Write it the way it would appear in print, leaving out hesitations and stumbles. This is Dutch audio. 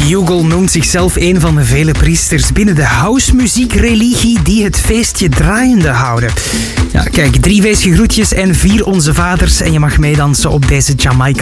Bugle noemt zichzelf een van de vele priesters binnen de housemuziek-religie die het feestje draaiende houden. Ja, kijk, 3 feestje groetjes en 4 onze vaders en je mag meedansen op deze Jamaica